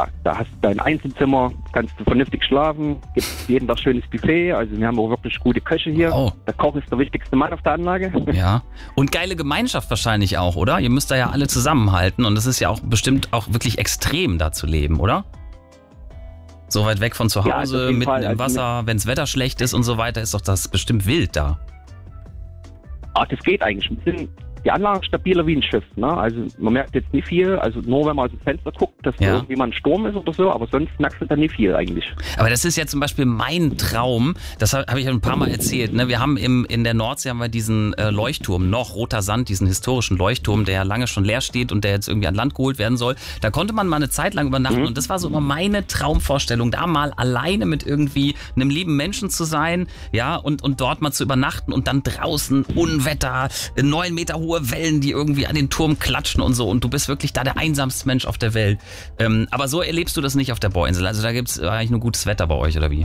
ja, da hast du dein Einzelzimmer, kannst du vernünftig schlafen, gibt jeden Tag schönes Buffet, also wir haben auch wirklich gute Köche hier. Oh. Der Koch ist der wichtigste Mann auf der Anlage. Ja. Und geile Gemeinschaft wahrscheinlich auch, oder? Ihr müsst da ja alle zusammenhalten und das ist ja auch bestimmt auch wirklich extrem da zu leben, oder? So weit weg von zu Ja, also auf Hause, jeden mitten Fall. im Also Wasser, wenns Wetter schlecht ist und so weiter, ist doch das bestimmt wild da. Das geht eigentlich. Die Anlage ist stabiler wie ein Schiff. Ne? Also man merkt jetzt nicht viel, also nur wenn man aus dem Fenster guckt, dass da irgendwie mal ein Sturm ist oder so, aber sonst merkst du da nicht viel eigentlich. Aber das ist ja zum Beispiel mein Traum, das habe ich ja ein paar Mal erzählt. Ne? Wir haben in der Nordsee haben wir diesen Leuchtturm, noch Roter Sand, diesen historischen Leuchtturm, der ja lange schon leer steht und der jetzt irgendwie an Land geholt werden soll. Da konnte man mal eine Zeit lang übernachten und das war so immer meine Traumvorstellung, da mal alleine mit irgendwie einem lieben Menschen zu sein, ja, und dort mal zu übernachten und dann draußen Unwetter, 9 Meter hohe Wellen, die irgendwie an den Turm klatschen und so und du bist wirklich da der einsamste Mensch auf der Welt. Aber so erlebst du das nicht auf der Bohrinsel. Also da gibt's eigentlich nur gutes Wetter bei euch, oder wie?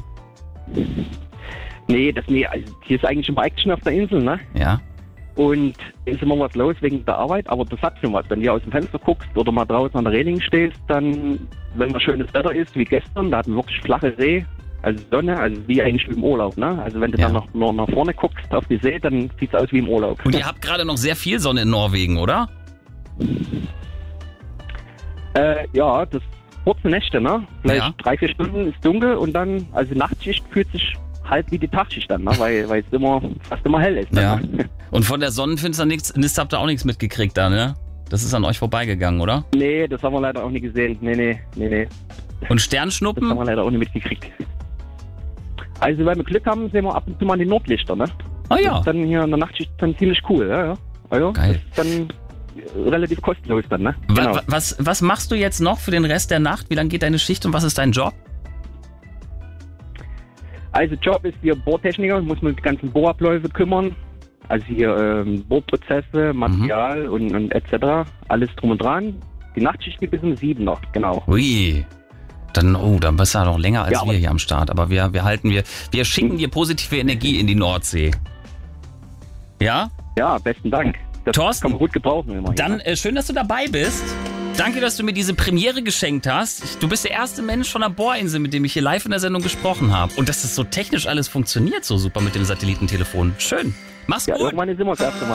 Nee, also hier ist eigentlich immer Action auf der Insel, ne? Ja. Und ist immer was los wegen der Arbeit, aber das hat schon was. Wenn du aus dem Fenster guckst oder mal draußen an der Reling stehst, dann, wenn mal schönes Wetter ist, wie gestern, da hatten wir wirklich flache See, also Sonne, also wie eigentlich wie im Urlaub, ne? Also wenn du dann noch nach vorne guckst auf die See, dann sieht es aus wie im Urlaub. Und ihr habt gerade noch sehr viel Sonne in Norwegen, oder? Ja, das kurze Nächte, ne? Vielleicht 3-4 Stunden ist dunkel und dann, also Nachtschicht fühlt sich halt wie die Tagschicht an, ne? Weil es fast immer hell ist. Ja. Ne? Und von der Sonnenfinsternis habt ihr auch nichts mitgekriegt da, ne? Das ist an euch vorbeigegangen, oder? Nee, das haben wir leider auch nie gesehen. Nee. Und Das Sternschnuppen? haben wir leider auch nicht mitgekriegt. Also, wenn wir Glück haben, sehen wir ab und zu mal die Nordlichter, ne? Ah ja. Das ist dann hier in der Nachtschicht dann ziemlich cool, ja. Also, geil. Das ist dann relativ kostenlos dann, ne? Genau. Was machst du jetzt noch für den Rest der Nacht? Wie lange geht deine Schicht und was ist dein Job? Also, Job ist hier Bohrtechniker, muss man die ganzen Bohrabläufe kümmern. Also hier Bohrprozesse, Material und etc. Alles drum und dran. Die Nachtschicht geht bis um 7 noch, genau. Ui. Dann bist du ja noch länger als wir hier am Start. Aber wir schicken dir positive Energie in die Nordsee. Ja? Ja, besten Dank. Das Thorsten, kann man gut gebrauchen immer. Dann schön, dass du dabei bist. Danke, dass du mir diese Premiere geschenkt hast. Du bist der erste Mensch von der Bohrinsel, mit dem ich hier live in der Sendung gesprochen habe. Und dass das so technisch alles funktioniert, so super mit dem Satellitentelefon. Schön. Mach's gut. Irgendwann sind wir das erste Mal.